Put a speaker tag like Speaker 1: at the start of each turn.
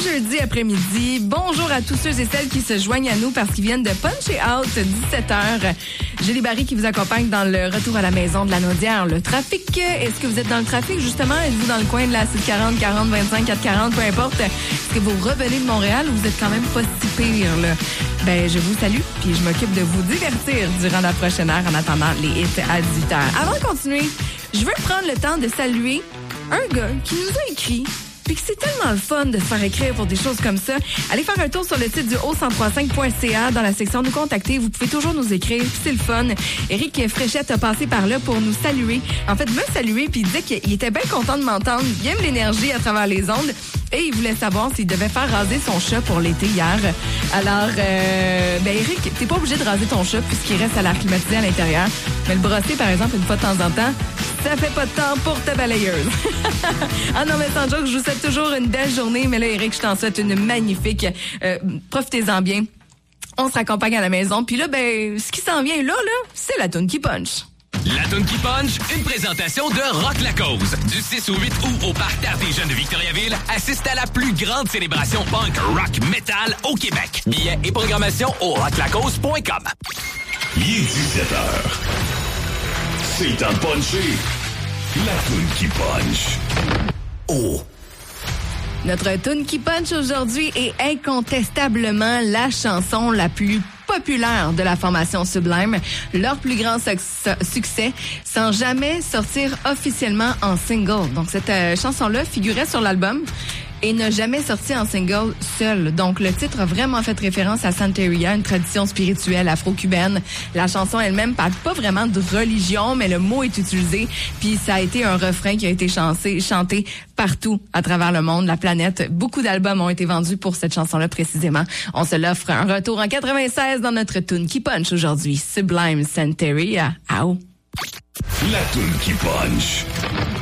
Speaker 1: jeudi après-midi. Bonjour à tous ceux et celles qui se joignent à nous parce qu'ils viennent de puncher out 17h. Julie Barry qui vous accompagne dans le retour à la maison de la Naudière. Le trafic, est-ce que vous êtes dans le trafic justement? Êtes-vous dans le coin de la 640, 40, 25, 440, peu importe? Est-ce que vous revenez de Montréal ou vous êtes quand même pas si pire, là? Ben, je vous salue, puis je m'occupe de vous divertir durant la prochaine heure en attendant les hits à 18h. Avant de continuer, je veux prendre le temps de saluer un gars qui nous a écrit. Puis que c'est tellement le fun de se faire écrire pour des choses comme ça. Allez faire un tour sur le site du haut1035.ca dans la section nous contacter. Vous pouvez toujours nous écrire, puis c'est le fun. Éric Fréchette a passé par là pour nous saluer. En fait, me saluer, puis il disait qu'il était bien content de m'entendre. Il aime l'énergie à travers les ondes. Et il voulait savoir s'il devait faire raser son chat pour l'été hier. Alors, Éric, t'es pas obligé de raser ton chat puisqu'il reste à l'air climatisé à l'intérieur. Mais le brosser, par exemple, une fois de temps en temps, ça fait pas de temps pour ta balayeuse. Ah non, mais sans joke, je vous souhaite toujours une belle journée. Mais là, Éric, je t'en souhaite une magnifique. Profitez-en bien. On se raccompagne à la maison. Puis là, ce qui s'en vient là, c'est la toune qui punch.
Speaker 2: La toune qui punch, une présentation de Rock la Cause. Du 6 au 8 août au Parterre des Jeunes de Victoriaville, assiste à la plus grande célébration punk, rock, metal au Québec. Billets et programmation au rocklacause.com.
Speaker 3: Il est 17h. C'est un puncher. La toune qui punch. Oh.
Speaker 1: Notre toune qui punch aujourd'hui est incontestablement la chanson la plus populaire de la formation Sublime, leur plus grand succès sans jamais sortir officiellement en single. Donc cette chanson-là figurait sur l'album et n'a jamais sorti en single seul. Donc le titre a vraiment fait référence à Santeria, une tradition spirituelle afro-cubaine. La chanson elle-même parle pas vraiment de religion, mais le mot est utilisé. Puis ça a été un refrain qui a été chanté partout à travers le monde, la planète. Beaucoup d'albums ont été vendus pour cette chanson-là précisément. On se l'offre un retour en 96 dans notre tune qui punch aujourd'hui. Sublime Santeria. Ow.
Speaker 3: La toune qui punch.